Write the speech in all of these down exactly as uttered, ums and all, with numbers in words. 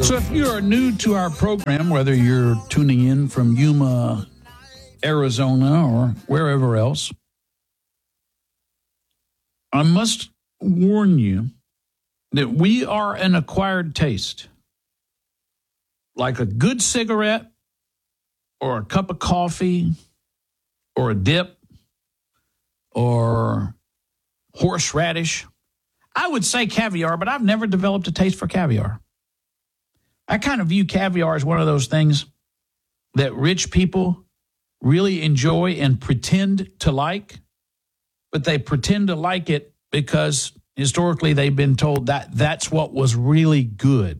So if you are new to our program, whether you're tuning in from Yuma, Arizona, or wherever else, I must warn you that we are an acquired taste. Like a good cigarette or a cup of coffee or a dip or horseradish. I would say caviar, but I've never developed a taste for caviar. I kind of view caviar as one of those things that rich people really enjoy and pretend to like, but they pretend to like it because historically they've been told that that's what was really good.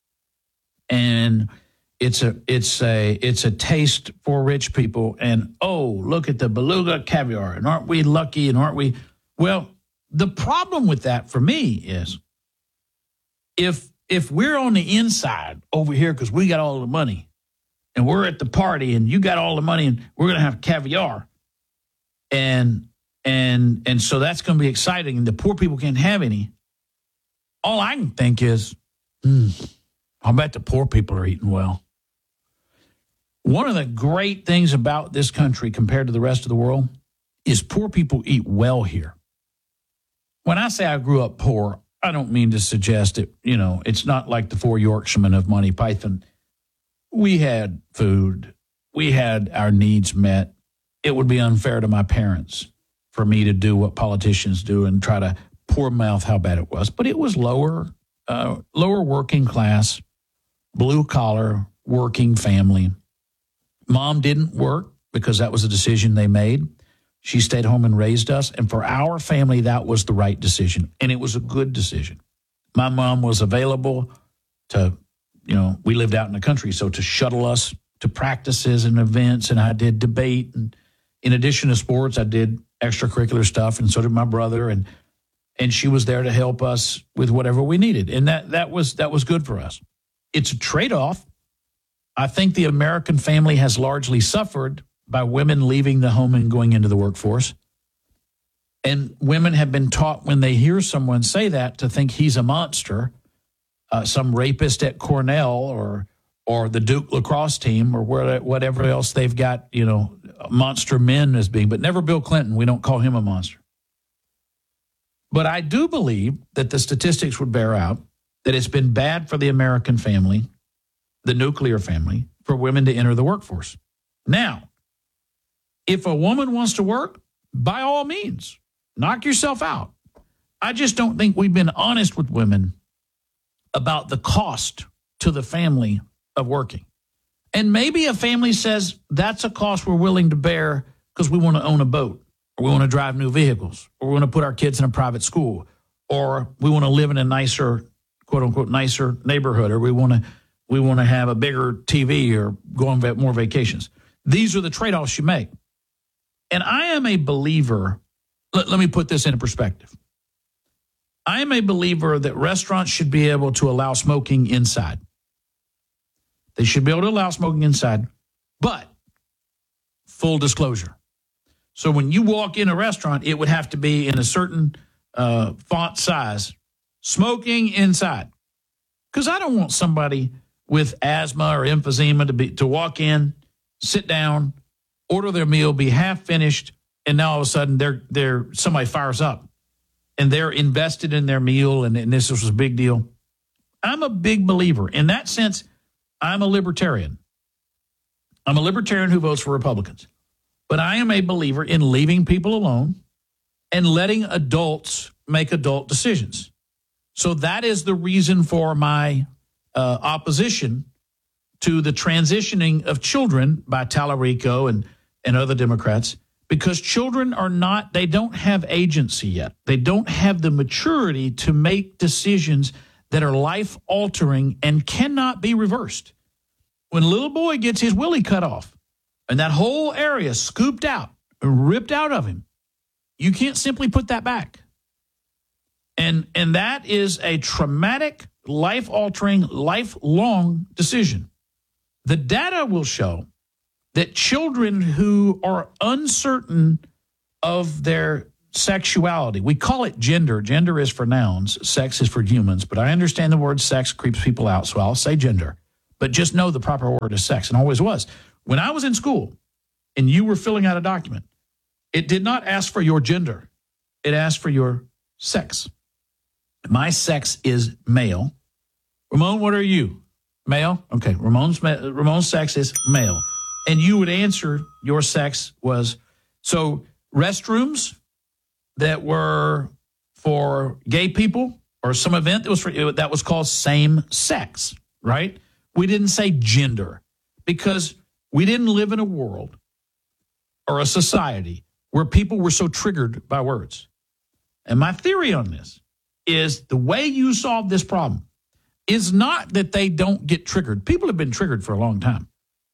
And it's a it's a it's a taste for rich people. And oh, look at the beluga caviar, and aren't we lucky? And aren't we? Well, the problem with that for me is if if we're on the inside over here because we got all the money, and we're at the party, and you got all the money, and we're gonna have caviar, and and and so that's gonna be exciting, and the poor people can't have any. All I can think is, hmm. I bet the poor people are eating well. One of the great things about this country compared to the rest of the world is poor people eat well here. When I say I grew up poor, I don't mean to suggest it, you know, it's not like the four Yorkshiremen of Monty Python. We had food. We had our needs met. It would be unfair to my parents for me to do what politicians do and try to poor mouth how bad it was. But it was lower, uh, lower working class, blue collar, working family. Mom didn't work because that was a decision they made. She stayed home and raised us. And for our family, that was the right decision. And it was a good decision. My mom was available to, you know, we lived out in the country, so to shuttle us to practices and events. And I did debate. And in addition to sports, I did extracurricular stuff. And so did my brother. And and she was there to help us with whatever we needed. And that that was that was good for us. It's a trade-off. I think the American family has largely suffered by women leaving the home and going into the workforce. And women have been taught when they hear someone say that to think he's a monster, uh, some rapist at Cornell or or the Duke lacrosse team or whatever else they've got, you know, monster men as being, but never Bill Clinton. We don't call him a monster. But I do believe that the statistics would bear out that it's been bad for the American family, the nuclear family, for women to enter the workforce. Now, if a woman wants to work, by all means, knock yourself out. I just don't think we've been honest with women about the cost to the family of working. And maybe a family says that's a cost we're willing to bear because we want to own a boat, or we want to drive new vehicles, or we want to put our kids in a private school, or we want to live in a nicer, quote unquote, nicer neighborhood, or we want to we want to have a bigger T V or go on more vacations. These are the trade-offs you make. And I am a believer, let, let me put this into perspective. I am a believer that restaurants should be able to allow smoking inside. They should be able to allow smoking inside, but full disclosure. So when you walk in a restaurant, it would have to be in a certain uh, font size, smoking inside. Because I don't want somebody with asthma or emphysema to be to walk in, sit down, order their meal, be half finished, and now all of a sudden they're they're somebody fires up and they're invested in their meal, and, and this was a big deal. I'm a big believer. In that sense, I'm a libertarian. I'm a libertarian who votes for Republicans. But I am a believer in leaving people alone and letting adults make adult decisions. So that is the reason for my uh, opposition to the transitioning of children by Tallarico and, and other Democrats, because children are not, they don't have agency yet. They don't have the maturity to make decisions that are life-altering and cannot be reversed. When a little boy gets his willy cut off and that whole area scooped out, ripped out of him, you can't simply put that back. And and that is a traumatic, life-altering, lifelong decision. The data will show that children who are uncertain of their sexuality. We call it gender. Gender is for nouns. Sex is for humans. But I understand the word sex creeps people out, so I'll say gender. But just know the proper word is sex, and always was. When I was in school and you were filling out a document, it did not ask for your gender. It asked for your sex. My sex is male. Ramon, what are you? Male? Okay, Ramon's, Ramon's sex is male. And you would answer your sex was, so restrooms that were for gay people or some event that was for, that was called same sex, right? We didn't say gender because we didn't live in a world or a society where people were so triggered by words. And my theory on this is the way you solve this problem is not that they don't get triggered. People have been triggered for a long time.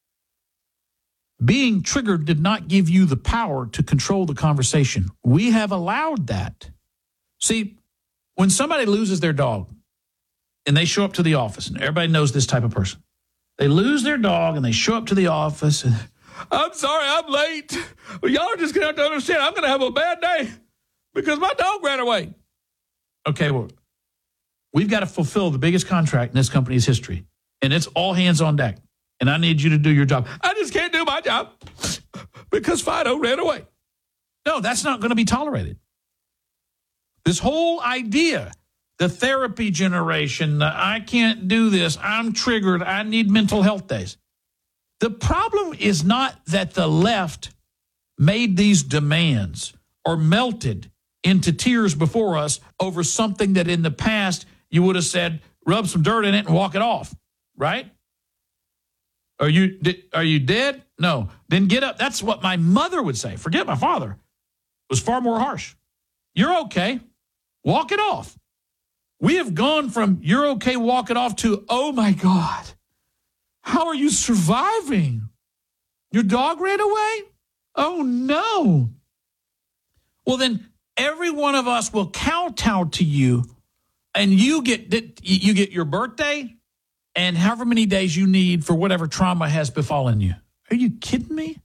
Being triggered did not give you the power to control the conversation. We have allowed that. See, when somebody loses their dog and they show up to the office, and everybody knows this type of person, they lose their dog and they show up to the office and, I'm sorry, I'm late. Well, y'all are just going to have to understand I'm going to have a bad day because my dog ran away. Okay, well, we've got to fulfill the biggest contract in this company's history, and it's all hands on deck. And I need you to do your job. I just can't do my job because Fido ran away. No, that's not going to be tolerated. This whole idea, the therapy generation, the I can't do this, I'm triggered, I need mental health days. The problem is not that the left made these demands or melted into tears before us over something that in the past you would have said, rub some dirt in it and walk it off, right? Are you are you dead? No. Then get up. That's what my mother would say. Forget my father. It was far more harsh. You're okay. Walk it off. We have gone from you're okay, walk it off to, oh, my God, how are you surviving? Your dog ran away? Oh, no. Well, then every one of us will kowtow to you, and you get you get your birthday and however many days you need for whatever trauma has befallen you. Are you kidding me?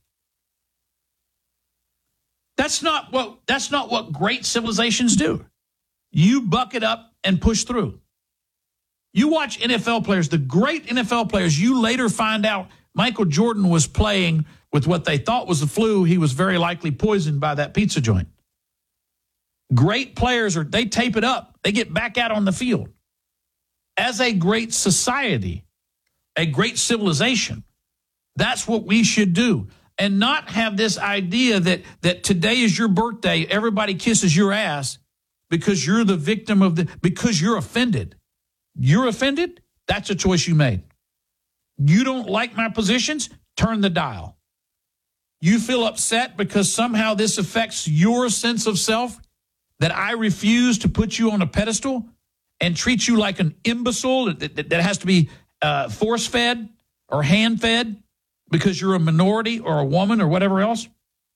That's not what that's not what great civilizations do. You buck it up and push through. You watch N F L players, the great N F L players, you later find out Michael Jordan was playing with what they thought was the flu. He was very likely poisoned by that pizza joint. Great players, are they tape it up. They get back out on the field. As a great society, a great civilization, that's what we should do. And not have this idea that, that today is your birthday, everybody kisses your ass because you're the victim of the, because you're offended. You're offended? That's a choice you made. You don't like my positions? Turn the dial. You feel upset because somehow this affects your sense of self, that I refuse to put you on a pedestal and treat you like an imbecile that, that, that has to be uh, force-fed or hand-fed because you're a minority or a woman or whatever else.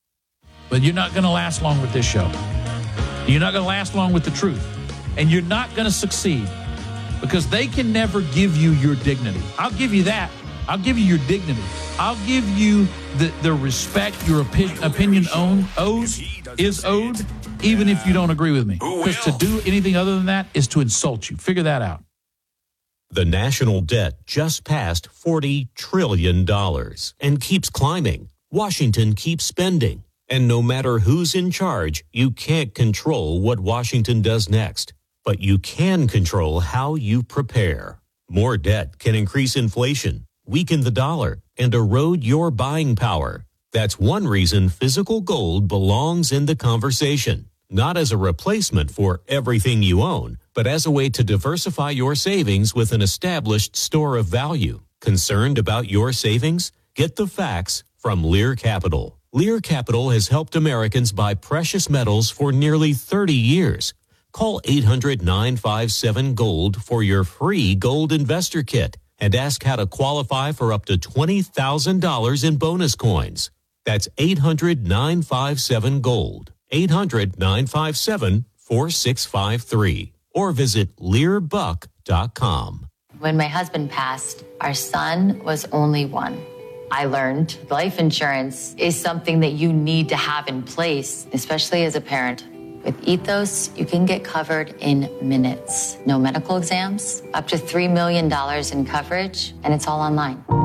But you're not going to last long with this show. You're not going to last long with the truth. And you're not going to succeed because they can never give you your dignity. I'll give you that. I'll give you your dignity. I'll give you the, the respect your opi- opinion own, owes, is owed, even if you don't agree with me. Because to do anything other than that is to insult you. Figure that out. The national debt just passed forty trillion dollars and keeps climbing. Washington keeps spending. And no matter who's in charge, you can't control what Washington does next. But you can control how you prepare. More debt can increase inflation, weaken the dollar, and erode your buying power. That's one reason physical gold belongs in the conversation. Not as a replacement for everything you own, but as a way to diversify your savings with an established store of value. Concerned about your savings? Get the facts from Lear Capital. Lear Capital has helped Americans buy precious metals for nearly thirty years. Call eight hundred, nine five seven, GOLD for your free gold investor kit and ask how to qualify for up to twenty thousand dollars in bonus coins. That's eight hundred, nine five seven, GOLD. eight hundred, nine five seven, four six five three. Or visit lear buck dot com. When my husband passed, our son was only one. I learned life insurance is something that you need to have in place, especially as a parent. With Ethos, you can get covered in minutes. No medical exams, up to three million dollars in coverage, and it's all online.